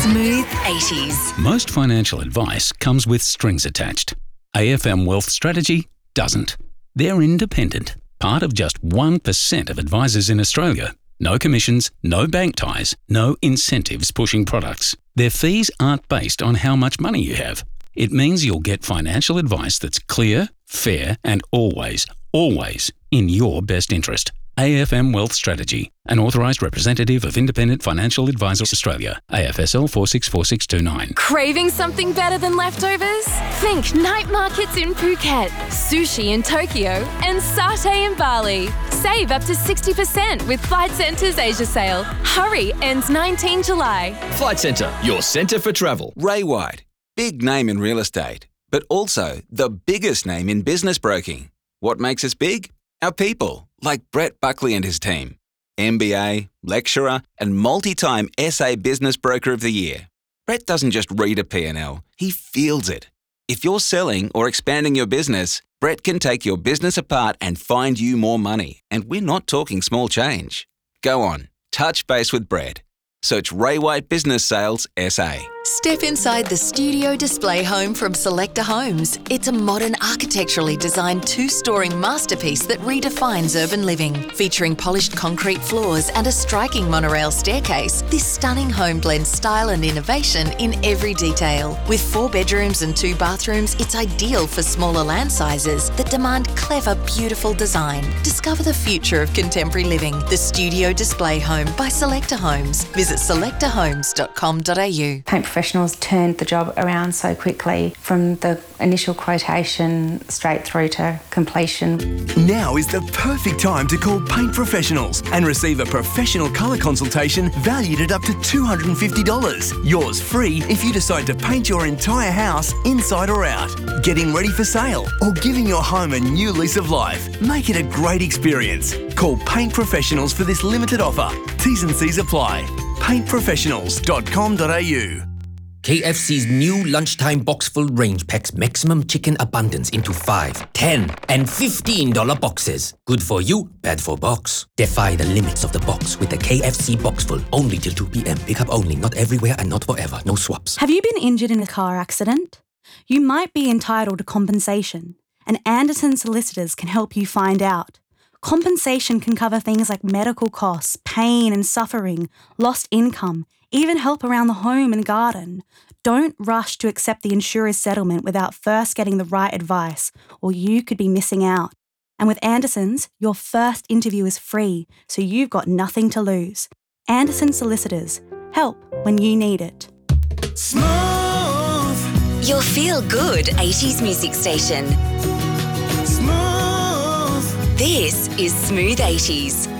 Smooth 80s. Most financial advice comes with strings attached. AFM Wealth Strategy doesn't. They're independent, part of just 1% of advisors in Australia. No commissions, no bank ties, no incentives pushing products. Their fees aren't based on how much money you have. It means you'll get financial advice that's clear, fair, and always in your best interest. AFM Wealth Strategy, an authorised representative of Independent Financial Advisors Australia, AFSL 464629. Craving something better than leftovers? Think night markets in Phuket, sushi in Tokyo, and satay in Bali. Save up to 60% with Flight Centre's Asia sale. Hurry, ends 19 July. Flight Centre, your centre for travel. Ray White, big name in real estate, but also the biggest name in business broking. What makes us big? Our people, like Brett Buckley and his team. MBA, lecturer, and multi-time SA Business Broker of the Year. Brett doesn't just read a P&L, he feels it. If you're selling or expanding your business, Brett can take your business apart and find you more money. And we're not talking small change. Go on, touch base with Brett. Search Ray White Business Sales SA. Step inside the studio display home from Selecta Homes. It's a modern, architecturally designed 2-storey masterpiece that redefines urban living. Featuring polished concrete floors and a striking monorail staircase, this stunning home blends style and innovation in every detail. With 4 bedrooms and 2 bathrooms, it's ideal for smaller land sizes that demand clever, beautiful design. Discover the future of contemporary living. The Studio Display Home by Selecta Homes. Visit selectahomes.com.au. Paint Professionals turned the job around so quickly from the initial quotation straight through to completion. Now is the perfect time to call Paint Professionals and receive a professional colour consultation valued at up to $250. Yours free if you decide to paint your entire house inside or out, getting ready for sale, or giving your home a new lease of life. Make it a great experience. Call Paint Professionals for this limited offer. T's and C's apply. paintprofessionals.com.au. KFC's new lunchtime box-full range packs maximum chicken abundance into 5, 10 and $15 boxes. Good for you, bad for box. Defy the limits of the box with the KFC box-full. Only till 2 p.m. Pick up only, not everywhere and not forever. No swaps. Have you been injured in a car accident? You might be entitled to compensation, and Anderson Solicitors can help you find out. Compensation can cover things like medical costs, pain and suffering, lost income, even help around the home and garden. Don't rush to accept the insurer's settlement without first getting the right advice, or you could be missing out. And with Anderson's, your first interview is free, so you've got nothing to lose. Anderson Solicitors. Help when you need it. Smooth. Your feel-good 80s music station. Smooth. This is Smooth 80s.